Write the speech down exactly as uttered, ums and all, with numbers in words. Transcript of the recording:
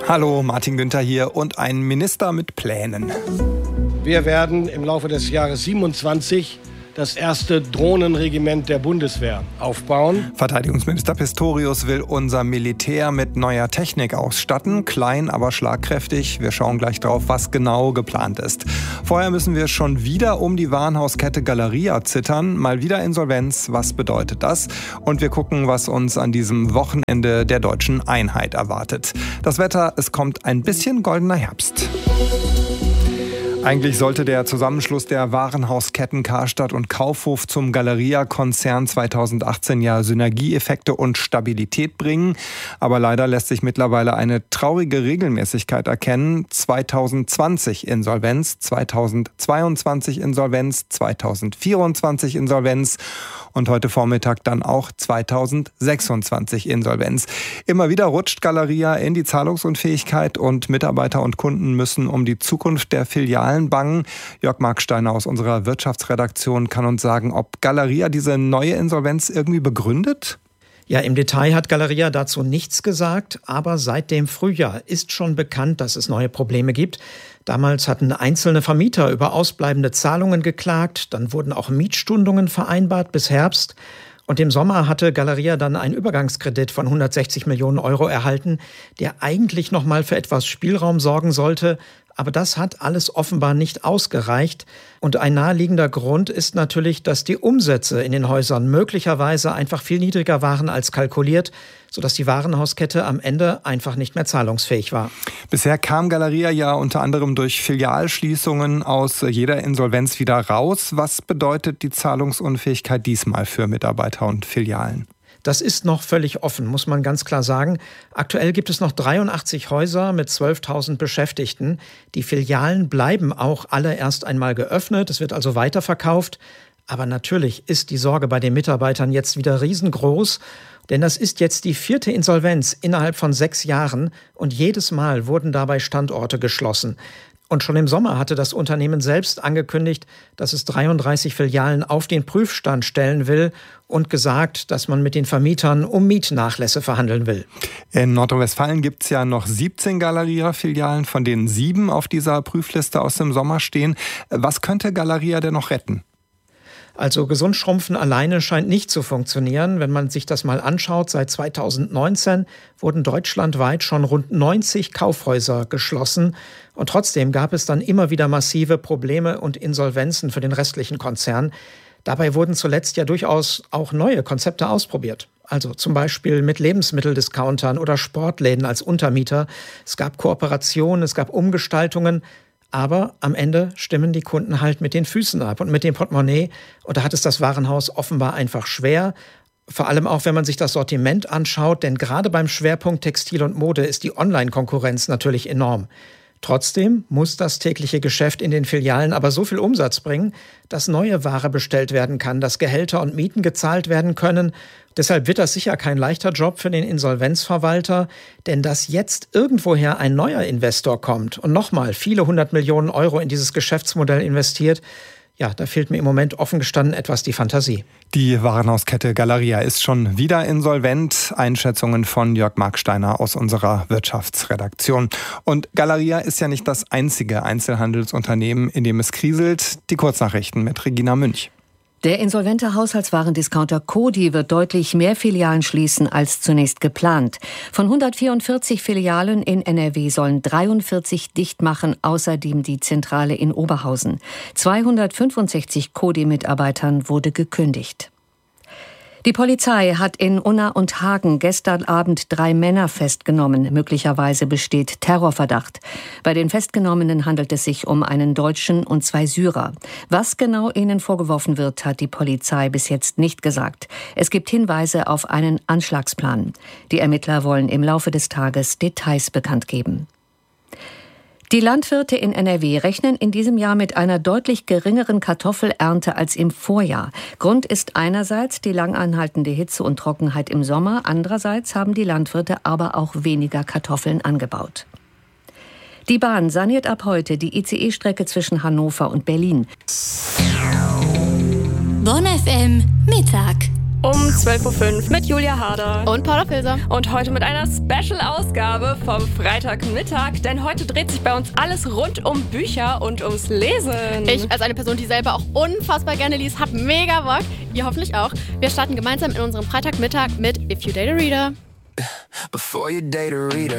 Hallo, Martin Günther hier und ein Minister mit Plänen. Wir werden im Laufe des Jahres siebenundzwanzig das erste Drohnenregiment der Bundeswehr aufbauen. Verteidigungsminister Pistorius will unser Militär mit neuer Technik ausstatten. Klein, aber schlagkräftig. Wir schauen gleich drauf, was genau geplant ist. Vorher müssen wir schon wieder um die Warenhauskette Galeria zittern. Mal wieder Insolvenz. Was bedeutet das? Und wir gucken, was uns an diesem Wochenende der deutschen Einheit erwartet. Das Wetter, es kommt ein bisschen goldener Herbst. Eigentlich sollte der Zusammenschluss der Warenhausketten Karstadt und Kaufhof zum Galeria-Konzern zweitausendachtzehn ja Synergieeffekte und Stabilität bringen. Aber leider lässt sich mittlerweile eine traurige Regelmäßigkeit erkennen. zweitausendzwanzig Insolvenz, zweitausendzweiundzwanzig Insolvenz, zweitausendvierundzwanzig Insolvenz und heute Vormittag dann auch zweitausendsechsundzwanzig Insolvenz. Immer wieder rutscht Galeria in die Zahlungsunfähigkeit und Mitarbeiter und Kunden müssen um die Zukunft der Filialen bangen. Jörg Marksteiner aus unserer Wirtschaftsredaktion kann uns sagen, ob Galeria diese neue Insolvenz irgendwie begründet? Ja, im Detail hat Galeria dazu nichts gesagt, aber seit dem Frühjahr ist schon bekannt, dass es neue Probleme gibt. Damals hatten einzelne Vermieter über ausbleibende Zahlungen geklagt, dann wurden auch Mietstundungen vereinbart bis Herbst. Und im Sommer hatte Galeria dann einen Übergangskredit von hundertsechzig Millionen Euro erhalten, der eigentlich noch mal für etwas Spielraum sorgen sollte. Aber das hat alles offenbar nicht ausgereicht. Und ein naheliegender Grund ist natürlich, dass die Umsätze in den Häusern möglicherweise einfach viel niedriger waren als kalkuliert, sodass die Warenhauskette am Ende einfach nicht mehr zahlungsfähig war. Bisher kam Galeria ja unter anderem durch Filialschließungen aus jeder Insolvenz wieder raus. Was bedeutet die Zahlungsunfähigkeit diesmal für Mitarbeiter und Filialen? Das ist noch völlig offen, muss man ganz klar sagen. Aktuell gibt es noch dreiundachtzig Häuser mit zwölftausend Beschäftigten. Die Filialen bleiben auch alle erst einmal geöffnet. Es wird also weiterverkauft. Aber natürlich ist die Sorge bei den Mitarbeitern jetzt wieder riesengroß. Denn das ist jetzt die vierte Insolvenz innerhalb von sechs Jahren. Und jedes Mal wurden dabei Standorte geschlossen. Und schon im Sommer hatte das Unternehmen selbst angekündigt, dass es dreiunddreißig Filialen auf den Prüfstand stellen will und gesagt, dass man mit den Vermietern um Mietnachlässe verhandeln will. In Nordrhein-Westfalen gibt es ja noch siebzehn Galeria-Filialen, von denen sieben auf dieser Prüfliste aus dem Sommer stehen. Was könnte Galeria denn noch retten? Also gesund schrumpfen alleine scheint nicht zu funktionieren. Wenn man sich das mal anschaut, seit zweitausendneunzehn wurden deutschlandweit schon rund neunzig Kaufhäuser geschlossen. Und trotzdem gab es dann immer wieder massive Probleme und Insolvenzen für den restlichen Konzern. Dabei wurden zuletzt ja durchaus auch neue Konzepte ausprobiert. Also zum Beispiel mit Lebensmitteldiscountern oder Sportläden als Untermieter. Es gab Kooperationen, es gab Umgestaltungen. Aber am Ende stimmen die Kunden halt mit den Füßen ab und mit dem Portemonnaie. Und da hat es das Warenhaus offenbar einfach schwer. Vor allem auch, wenn man sich das Sortiment anschaut. Denn gerade beim Schwerpunkt Textil und Mode ist die Online-Konkurrenz natürlich enorm. Trotzdem muss das tägliche Geschäft in den Filialen aber so viel Umsatz bringen, dass neue Ware bestellt werden kann, dass Gehälter und Mieten gezahlt werden können. Deshalb wird das sicher kein leichter Job für den Insolvenzverwalter, denn dass jetzt irgendwoher ein neuer Investor kommt und nochmal viele hundert Millionen Euro in dieses Geschäftsmodell investiert, ja, da fehlt mir im Moment offen gestanden etwas die Fantasie. Die Warenhauskette Galeria ist schon wieder insolvent. Einschätzungen von Jörg Marksteiner aus unserer Wirtschaftsredaktion. Und Galeria ist ja nicht das einzige Einzelhandelsunternehmen, in dem es kriselt. Die Kurznachrichten mit Regina Münch. Der insolvente Haushaltswarendiscounter Coty wird deutlich mehr Filialen schließen als zunächst geplant. Von hundertvierundvierzig Filialen in N R W sollen dreiundvierzig dicht machen, außerdem die Zentrale in Oberhausen. zweihundertfünfundsechzig Coty-Mitarbeitern wurde gekündigt. Die Polizei hat in Unna und Hagen gestern Abend drei Männer festgenommen. Möglicherweise besteht Terrorverdacht. Bei den Festgenommenen handelt es sich um einen Deutschen und zwei Syrer. Was genau ihnen vorgeworfen wird, hat die Polizei bis jetzt nicht gesagt. Es gibt Hinweise auf einen Anschlagsplan. Die Ermittler wollen im Laufe des Tages Details bekannt geben. Die Landwirte in N R W rechnen in diesem Jahr mit einer deutlich geringeren Kartoffelernte als im Vorjahr. Grund ist einerseits die lang anhaltende Hitze und Trockenheit im Sommer, andererseits haben die Landwirte aber auch weniger Kartoffeln angebaut. Die Bahn saniert ab heute die I C E-Strecke zwischen Hannover und Berlin. Bonn F M Mittag. Um zwölf Uhr fünf mit Julia Harder und Paula Filser. Und heute mit einer Special-Ausgabe vom Freitagmittag, denn heute dreht sich bei uns alles rund um Bücher und ums Lesen. Ich als eine Person, die selber auch unfassbar gerne liest, habe mega Bock. Ihr hoffentlich auch. Wir starten gemeinsam in unserem Freitagmittag mit If You Date a Reader. Before you date a reader,